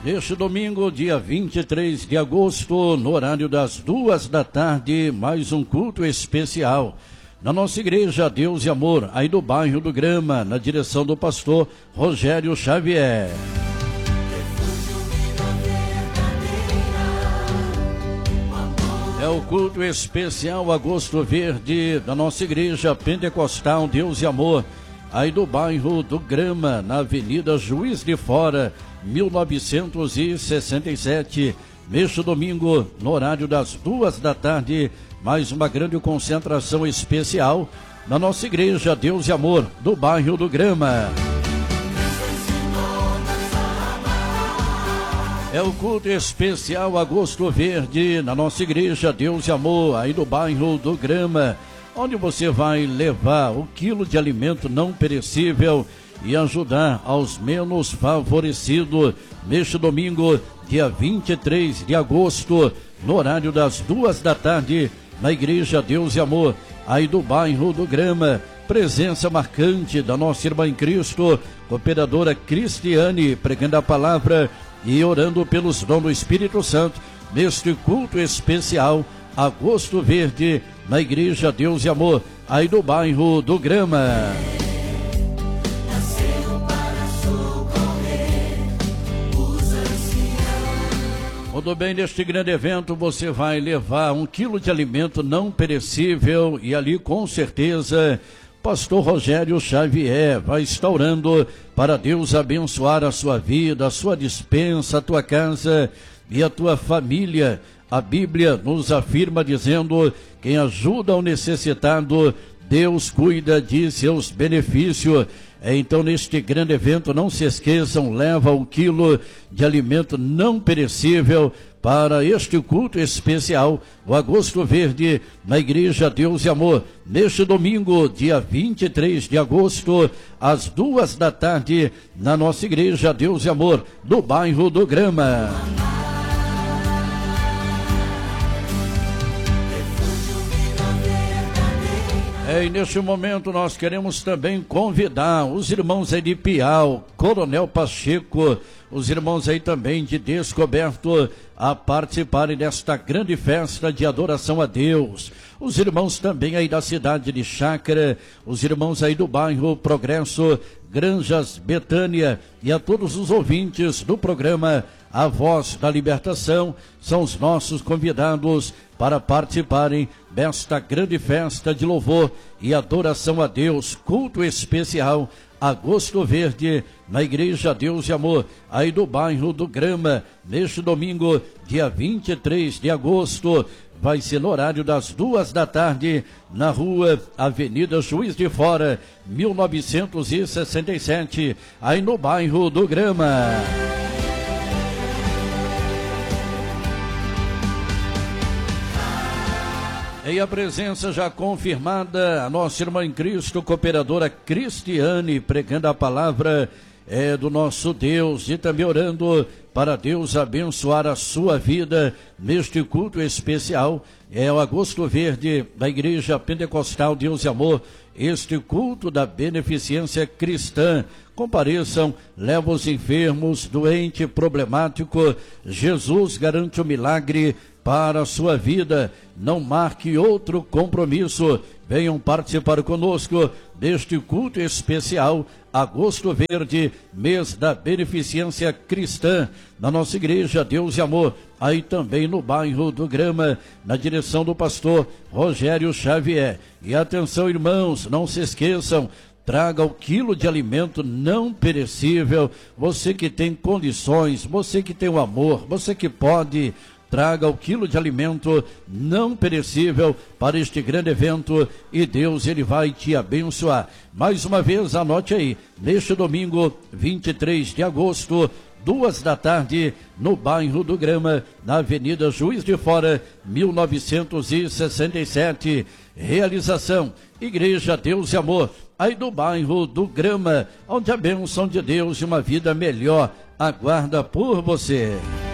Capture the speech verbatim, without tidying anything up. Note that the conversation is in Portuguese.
Neste domingo, dia vinte e três de agosto, no horário das duas da tarde, mais um culto especial na nossa igreja Deus e Amor, aí do bairro do Grama, na direção do pastor Rogério Xavier. É o culto especial Agosto Verde da nossa igreja pentecostal Deus e Amor, aí do bairro do Grama, na Avenida Juiz de Fora, mil novecentos e sessenta e sete. Neste domingo, no horário das duas da tarde, mais uma grande concentração especial na nossa igreja Deus e Amor, do bairro do Grama. É o culto especial Agosto Verde na nossa igreja Deus e Amor, aí do bairro do Grama, onde você vai levar o quilo de alimento não perecível e ajudar aos menos favorecidos neste domingo, dia vinte e três de agosto, no horário das duas da tarde, na igreja Deus e Amor, aí do bairro do Grama. Presença marcante da nossa irmã em Cristo, cooperadora Cristiane, pregando a palavra e orando pelos dons do Espírito Santo, neste culto especial Agosto Verde, na igreja Deus e Amor, aí do bairro do Grama. Tudo bem, neste grande evento você vai levar um quilo de alimento não perecível e ali com certeza pastor Rogério Xavier vai estar orando para Deus abençoar a sua vida, a sua despensa, a tua casa e a tua família. A Bíblia nos afirma dizendo: quem ajuda ao necessitado, Deus cuida de seus benefícios. Então, neste grande evento, não se esqueçam, leva um quilo de alimento não perecível para este culto especial, o Agosto Verde, na igreja Deus e Amor, neste domingo, dia vinte e três de agosto, às duas da tarde, na nossa igreja Deus e Amor, do bairro do Grama. É, e neste momento nós queremos também convidar os irmãos aí de Piau, Coronel Pacheco, os irmãos aí também de Descoberto a participarem desta grande festa de adoração a Deus. Os irmãos também aí da cidade de Chácara, os irmãos aí do bairro Progresso, Granjas Betânia e a todos os ouvintes do programa A Voz da Libertação, são os nossos convidados para participarem desta grande festa de louvor e adoração a Deus, culto especial Agosto Verde, na igreja Deus e Amor, aí do bairro do Grama, neste domingo, dia vinte e três de agosto, vai ser no horário das duas da tarde, na rua Avenida Juiz de Fora, mil novecentos e sessenta e sete, aí no bairro do Grama. E a presença já confirmada, a nossa irmã em Cristo, cooperadora Cristiane, pregando a palavra é, do nosso Deus e também orando para Deus abençoar a sua vida neste culto especial. É o Agosto Verde da Igreja Pentecostal Deus e Amor, este culto da beneficência cristã. Compareçam, leva os enfermos, doente, problemático. Jesus garante o milagre para a sua vida. Não marque outro compromisso. Venham participar conosco deste culto especial Agosto Verde, mês da beneficência cristã, na nossa igreja Deus e Amor, aí também no bairro do Grama, na direção do pastor Rogério Xavier. E atenção, irmãos, não se esqueçam, traga o quilo de alimento não perecível. Você que tem condições, você que tem o amor, você que pode, traga o quilo de alimento não perecível para este grande evento e Deus, ele vai te abençoar. Mais uma vez, anote aí, neste domingo, vinte e três de agosto, duas da tarde, no bairro do Grama, na Avenida Juiz de Fora, mil novecentos e sessenta e sete. Realização, Igreja Deus e Amor, aí do bairro do Grama, onde a bênção de Deus e uma vida melhor aguarda por você.